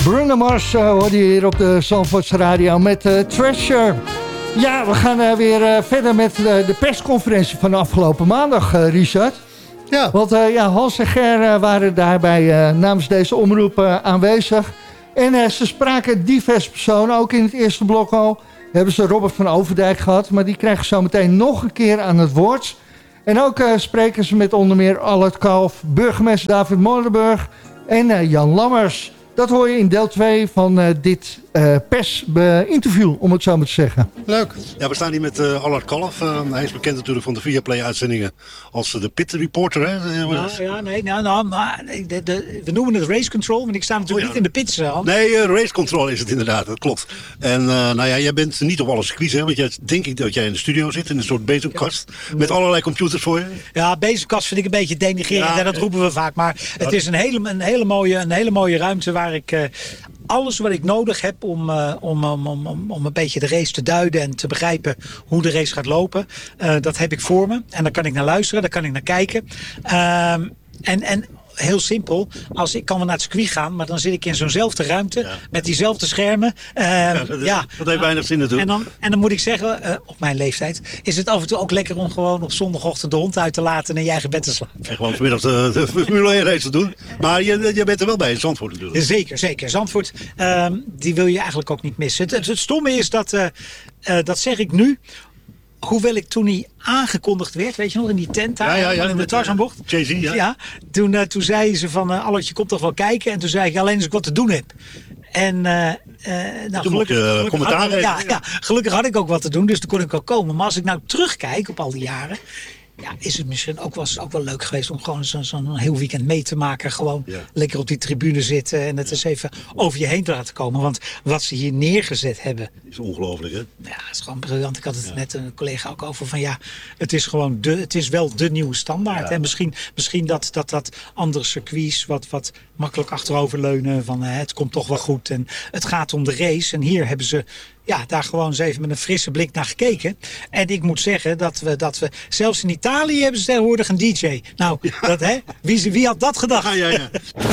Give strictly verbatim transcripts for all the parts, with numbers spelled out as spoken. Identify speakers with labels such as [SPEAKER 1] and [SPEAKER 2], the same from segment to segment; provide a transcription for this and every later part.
[SPEAKER 1] Bruno Mars uh, hoorde je hier op de Zandvoortse Radio met uh, Treasure. Ja, we gaan uh, weer uh, verder met uh, de persconferentie van de afgelopen maandag, uh, Richard.
[SPEAKER 2] Ja.
[SPEAKER 1] Want uh, ja, Hans en Ger uh, waren daarbij uh, namens deze omroep uh, aanwezig. En uh, ze spraken diverse personen, ook in het eerste blok al. Hebben ze Robert van Overdijk gehad, maar die krijgen zo meteen nog een keer aan het woord. En ook uh, spreken ze met onder meer Allard Kalf, burgemeester David Molenburg en uh, Jan Lammers. Dat hoor je in deel twee van uh, dit uh, persinterview, om het zo maar te zeggen.
[SPEAKER 2] Leuk.
[SPEAKER 3] Ja, we staan hier met uh, Allard Kalf. Uh, hij is bekend natuurlijk van de Viaplay-uitzendingen als uh, de Pit Reporter. Hè?
[SPEAKER 4] Nou, ja, nee, nou, nou, maar de, de, we noemen het race control, want ik sta natuurlijk oh, ja. niet in de pits. Uh,
[SPEAKER 3] nee, uh, race control is het inderdaad, dat klopt. En uh, nou ja, jij bent niet op alle circuits, hè? Want jij, denk ik dat jij in de studio zit, in een soort bezemkast, ja. met allerlei computers voor je.
[SPEAKER 4] Ja, bezemkast vind ik een beetje denigrerend, ja, en dat roepen we vaak. Maar het is een hele, een hele, mooie, een hele mooie ruimte waar ik... Uh, alles wat ik nodig heb om, uh, om, om, om, om een beetje de race te duiden en te begrijpen hoe de race gaat lopen. Uh, dat heb ik voor me. En daar kan ik naar luisteren, daar kan ik naar kijken. Uh, en, en heel simpel, als ik kan wel naar het circuit gaan, maar dan zit ik in zo'nzelfde ruimte ja. met diezelfde schermen. Uh,
[SPEAKER 3] ja, dat,
[SPEAKER 4] ja.
[SPEAKER 3] dat heeft weinig zin natuurlijk.
[SPEAKER 4] En dan, en dan moet ik zeggen, uh, op mijn leeftijd, is het af en toe ook lekker om gewoon op zondagochtend de hond uit te laten en in je eigen bed te slapen.
[SPEAKER 3] En gewoon vanmiddag de, de Formule één race te doen. Maar je, je bent er wel bij in Zandvoort natuurlijk.
[SPEAKER 4] Zeker, zeker. Zandvoort, uh, die wil je eigenlijk ook niet missen. Het, het, het stomme is dat, uh, uh, dat zeg ik nu, hoewel ik toen niet aangekondigd werd, weet je nog, in die tent daar,
[SPEAKER 3] ja, ja, ja,
[SPEAKER 4] in de Tarzanbocht.
[SPEAKER 3] Jay-Z, ja.
[SPEAKER 4] ja toen, uh, toen zei ze van, uh, Allard, je komt toch wel kijken? En toen zei ik, alleen als ik wat te doen heb. En uh, uh, nou,
[SPEAKER 3] toen
[SPEAKER 4] gelukkig,
[SPEAKER 3] je
[SPEAKER 4] gelukkig
[SPEAKER 3] commentaar
[SPEAKER 4] had,
[SPEAKER 3] ja,
[SPEAKER 4] ja, ja, gelukkig had ik ook wat te doen, dus toen kon ik ook komen. Maar als ik nou terugkijk op al die jaren, ja, is het misschien ook wel, ook wel leuk geweest om gewoon zo'n zo heel weekend mee te maken. Gewoon ja. lekker op die tribune zitten en het ja. eens even over je heen te laten komen. Want wat ze hier neergezet hebben...
[SPEAKER 3] is ongelooflijk, hè?
[SPEAKER 4] Ja, het is gewoon briljant. Ik had het ja. net een collega ook over van ja, het is gewoon de, het is wel de nieuwe standaard. Ja. En misschien, misschien dat, dat dat andere circuits wat, wat makkelijk achteroverleunen van uh, het komt toch wel goed. En het gaat om de race. En hier hebben ze... Ja, daar gewoon eens even met een frisse blik naar gekeken. En ik moet zeggen dat we, dat we zelfs in Italië hebben ze tegenwoordig een D J. Nou, ja. dat, hè? Wie, wie had dat gedacht?
[SPEAKER 3] Ja, ja, ja.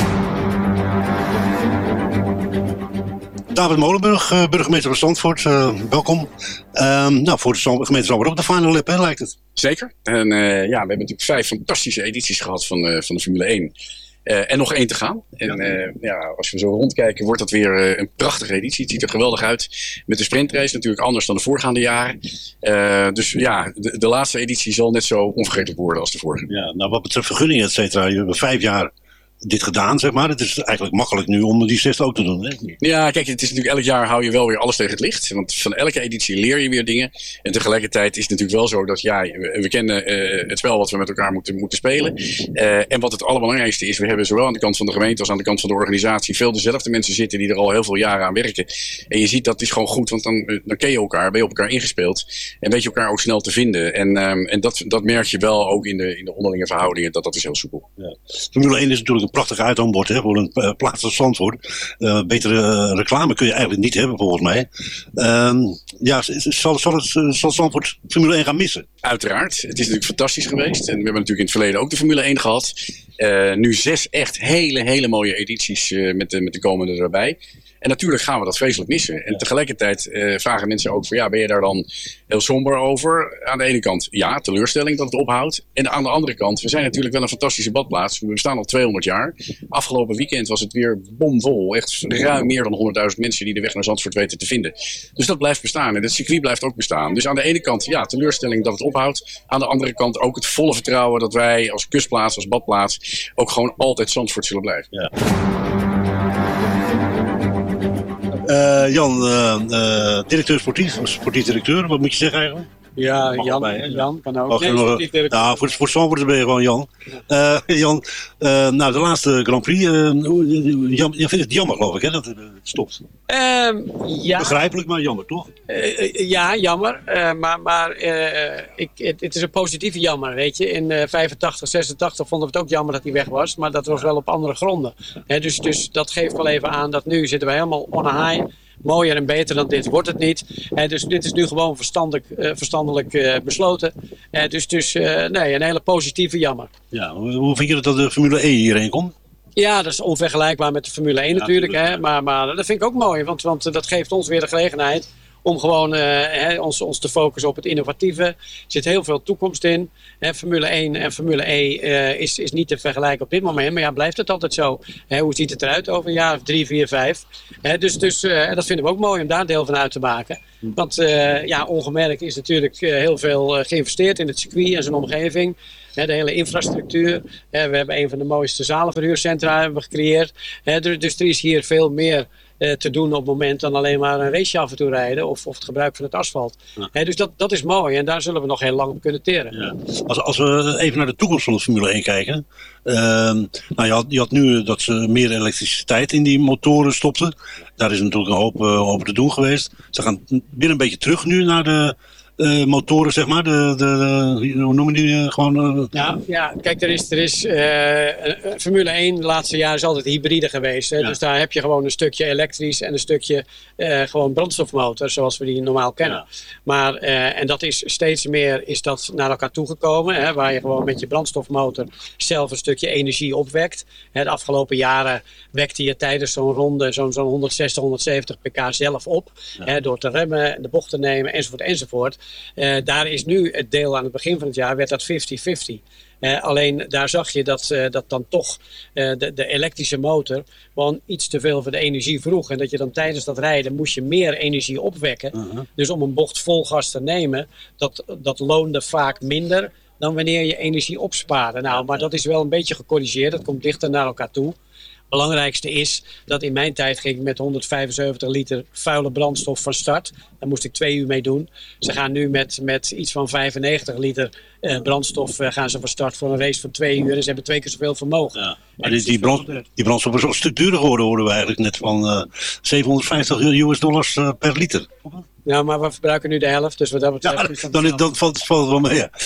[SPEAKER 3] David Molenburg, uh, burgemeester van Zandvoort, uh, welkom. Um, nou, voor de gemeente Zandvoort ook de final lap, hè, lijkt het.
[SPEAKER 5] Zeker. En uh, ja, we hebben natuurlijk vijf fantastische edities gehad van, uh, van de Formule één. Uh, en nog één te gaan. En uh, ja, als we zo rondkijken, wordt dat weer uh, een prachtige editie. Het ziet er geweldig uit. Met de sprintrace natuurlijk anders dan de voorgaande jaren. Uh, dus ja, de, de laatste editie zal net zo onvergetelijk worden als de vorige.
[SPEAKER 3] Ja, nou, wat betreft vergunningen, et cetera. Je hebt vijf jaar dit gedaan, zeg maar. Het is eigenlijk makkelijk nu om die zesde ook te doen. Hè?
[SPEAKER 5] Ja, kijk, het is natuurlijk elk jaar hou je wel weer alles tegen het licht. Want van elke editie leer je weer dingen. En tegelijkertijd is het natuurlijk wel zo dat ja, we, we kennen uh, het spel wat we met elkaar moeten, moeten spelen. Uh, en wat het allerbelangrijkste is, we hebben zowel aan de kant van de gemeente als aan de kant van de organisatie veel dezelfde mensen zitten die er al heel veel jaren aan werken. En je ziet dat is gewoon goed, want dan, dan ken je elkaar, ben je op elkaar ingespeeld. En weet je elkaar ook snel te vinden. En, um, en dat, dat merk je wel ook in de, in de onderlinge verhoudingen, dat dat is heel soepel.
[SPEAKER 3] Ja. Formule één is natuurlijk een prachtig uithangbord, hè, voor een uh, plaats als Zandvoort. Uh, betere uh, reclame kun je eigenlijk niet hebben, volgens mij. Uh, ja, zal, zal, het, zal Zandvoort Formule één gaan missen?
[SPEAKER 5] Uiteraard. Het is natuurlijk fantastisch geweest. En we hebben natuurlijk in het verleden ook de Formule één gehad. Uh, nu zes echt hele, hele mooie edities uh, met, de, met de komende erbij. En natuurlijk gaan we dat vreselijk missen. En ja. tegelijkertijd uh, vragen mensen ook van ja, ben je daar dan heel somber over? Aan de ene kant ja, teleurstelling dat het ophoudt. En aan de andere kant, we zijn natuurlijk wel een fantastische badplaats. We bestaan al tweehonderd jaar. Afgelopen weekend was het weer bomvol. Echt ruim meer dan honderdduizend mensen die de weg naar Zandvoort weten te vinden. Dus dat blijft bestaan. En het circuit blijft ook bestaan. Dus aan de ene kant ja, teleurstelling dat het ophoudt. Aan de andere kant ook het volle vertrouwen dat wij als kustplaats, als badplaats ook gewoon altijd Zandvoort zullen blijven.
[SPEAKER 3] Ja. Uh, Jan, uh, uh, directeur sportief, sportief directeur, wat moet je zeggen eigenlijk?
[SPEAKER 6] Ja, Jan, bij, Jan kan ook.
[SPEAKER 3] Nee, nog, nou, voor, voor Zandvoort ben je gewoon Jan. Uh, Jan, uh, nou de laatste Grand Prix, uh, Jan, je vindt het jammer geloof ik hè, dat het stopt?
[SPEAKER 6] Um, ja.
[SPEAKER 3] Begrijpelijk, maar jammer toch?
[SPEAKER 6] Uh, uh, ja, jammer. Uh, maar maar uh, ik, het, het is een positieve jammer, weet je. In uh, vijfentachtig, zesentachtig vonden we het ook jammer dat hij weg was. Maar dat was wel op andere gronden. He, dus, dus dat geeft wel even aan dat nu zitten we helemaal on a high. Mooier en beter dan dit wordt het niet. He, dus dit is nu gewoon verstandelijk, uh, verstandelijk uh, besloten. Uh, dus dus uh, nee, een hele positieve jammer.
[SPEAKER 3] Ja, hoe vind je dat de Formule één hierheen komt?
[SPEAKER 6] Ja, dat is onvergelijkbaar met de Formule één
[SPEAKER 3] Ja,
[SPEAKER 6] natuurlijk.
[SPEAKER 3] tuurlijk,
[SPEAKER 6] Hè?
[SPEAKER 3] ja.
[SPEAKER 6] Maar, maar dat vind ik ook mooi, want, want dat geeft ons weer de gelegenheid om gewoon uh, hè, ons, ons te focussen op het innovatieve. Er zit heel veel toekomst in. Hè, Formule één en Formule E uh, is, is niet te vergelijken op dit moment. Maar ja, blijft het altijd zo? Hè, hoe ziet het eruit over een jaar of drie, vier, vijf? Hè, dus dus uh, dat vinden we ook mooi om daar deel van uit te maken. Want uh, ja, ongemerkt is natuurlijk uh, heel veel uh, geïnvesteerd in het circuit en zijn omgeving. Hè, de hele infrastructuur. Hè, we hebben een van de mooiste zalenverhuurcentra hebben we gecreëerd. Hè, dus, dus er is hier veel meer Uh, te doen op het moment dan alleen maar een raceje af en toe rijden of, of het gebruik van het asfalt. Ja. He, dus dat, dat is mooi en daar zullen we nog heel lang op kunnen teren.
[SPEAKER 3] Ja. Als, als we even naar de toekomst van de Formule één kijken. Uh, nou, je, had, je had nu dat ze meer elektriciteit in die motoren stopten. Daar is natuurlijk een hoop uh, over te doen geweest. Ze gaan weer een beetje terug nu naar de Uh, motoren, zeg maar, de, de, de, hoe noemen die uh, gewoon? Uh...
[SPEAKER 6] Ja, ja, kijk, er is, er is uh, Formule één de laatste jaren is altijd hybride geweest. Hè? Ja. Dus daar heb je gewoon een stukje elektrisch en een stukje uh, gewoon brandstofmotor, zoals we die normaal kennen. Ja. Maar, uh, en dat is steeds meer is dat naar elkaar toegekomen, hè? Waar je gewoon met je brandstofmotor zelf een stukje energie opwekt. Hè, de afgelopen jaren wekte je tijdens zo'n ronde zo'n zo'n honderdzestig, honderdzeventig pk zelf op. Ja. Hè, door te remmen, de bocht te nemen, enzovoort, enzovoort. Uh, daar is nu het deel aan het begin van het jaar werd dat vijftig vijftig. Uh, alleen daar zag je dat, uh, dat dan toch uh, de, de elektrische motor gewoon iets te veel voor de energie vroeg. En dat je dan tijdens dat rijden moest je meer energie opwekken. Uh-huh. Dus om een bocht vol gas te nemen, dat, dat loonde vaak minder dan wanneer je energie opspaarde. Nou, maar dat is wel een beetje gecorrigeerd. Dat komt dichter naar elkaar toe. Het belangrijkste is dat in mijn tijd ging ik met honderdvijfenzeventig liter vuile brandstof van start. Daar moest ik twee uur mee doen. Ze gaan nu met, met iets van vijfennegentig liter uh, brandstof uh, gaan ze van start voor een race van twee uur. En ze hebben twee keer zoveel vermogen. Ja,
[SPEAKER 3] maar die, die, brand, die brandstof is wel een stuk duurder geworden, hoorden we eigenlijk net van uh, zevenhonderdvijftig U S dollars uh, per liter.
[SPEAKER 6] Ja, maar we verbruiken nu de helft. Dus wat dat betreft...
[SPEAKER 3] Ja, dan, dan valt, valt het wel mee. Ja.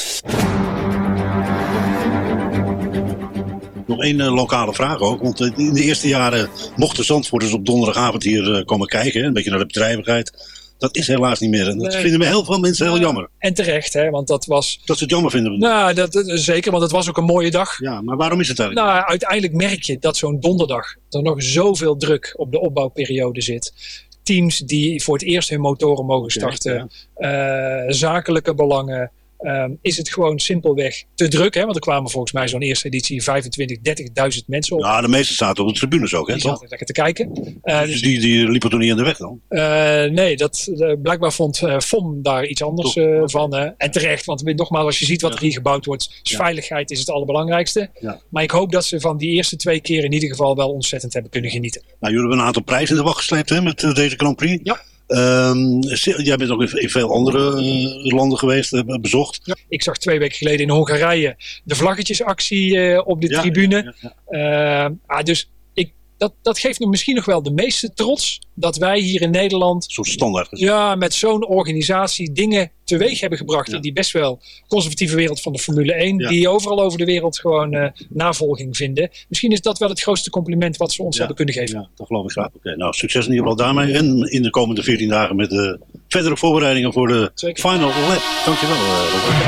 [SPEAKER 3] Nog één uh, lokale vraag ook, want uh, in de eerste jaren mochten Zandvoorters op donderdagavond hier uh, komen kijken, hè, een beetje naar de bedrijvigheid. Dat is helaas niet meer en dat nee. vinden heel veel mensen heel jammer.
[SPEAKER 2] En terecht, hè, want dat was...
[SPEAKER 3] Dat ze het jammer vinden.
[SPEAKER 2] Nou, dat, dat, zeker, want het was ook een mooie dag.
[SPEAKER 3] Ja, maar waarom is het eigenlijk?
[SPEAKER 2] Nou, uiteindelijk merk je dat zo'n donderdag er nog zoveel druk op de opbouwperiode zit. Teams die voor het eerst hun motoren mogen starten, ja. uh, zakelijke belangen. Um, is het gewoon simpelweg te druk. Hè? Want er kwamen volgens mij zo'n eerste editie vijfentwintig, dertigduizend mensen op.
[SPEAKER 3] Ja, de meeste zaten op de tribunes ook. Hè,
[SPEAKER 2] die zaten lekker te kijken.
[SPEAKER 3] Uh, dus die, die liepen toen niet aan de weg dan?
[SPEAKER 2] Uh, nee, dat, uh, blijkbaar vond uh, F O M daar iets anders uh, van. Uh, en terecht, want nogmaals, als je ziet wat ja. er hier gebouwd wordt, is ja. veiligheid is het allerbelangrijkste. Ja. Maar ik hoop dat ze van die eerste twee keer in ieder geval wel ontzettend hebben kunnen genieten.
[SPEAKER 3] Nou, jullie hebben een aantal prijzen in de wacht gesleept, hè, met uh, deze Grand Prix. Ja. Um, jij bent ook in veel andere uh, landen geweest, uh, bezocht.
[SPEAKER 2] Ja, ik zag twee weken geleden in Hongarije de vlaggetjesactie uh, op de ja, tribune. Ja, ja. Uh, ah, dus ik, dat, dat geeft me misschien nog wel de meeste trots dat wij hier in Nederland...
[SPEAKER 3] Een soort standaard.
[SPEAKER 2] Ja, met zo'n organisatie dingen teweeg hebben gebracht ja. in die best wel conservatieve wereld van de Formule één. Ja. Die overal over de wereld gewoon uh, navolging vinden. Misschien is dat wel het grootste compliment wat ze ons ja. hebben kunnen geven.
[SPEAKER 3] Ja, dat geloof ik graag. Oké, okay, nou succes in ieder geval daarmee. En in de komende veertien dagen met de verdere voorbereidingen voor de Zeker. Final lap. Dankjewel, uh, Robert.